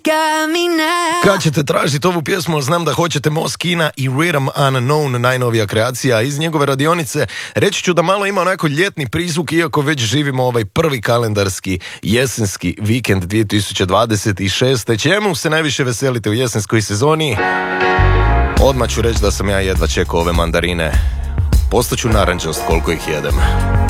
Kad ćete tražiti ovu pjesmu, znam da hoćete, Moskina i Rhythm Unknown, najnovija kreacija iz njegove radionice. Reći ću da malo ima onako ljetni prizvuk, iako već živimo ovaj prvi kalendarski jesenski vikend 2026. Čemu se najviše veselite u jesenskoj sezoni? Odmah ću reći da sam ja jedva čekao ove mandarine. Postaću naranđast koliko ih jedem.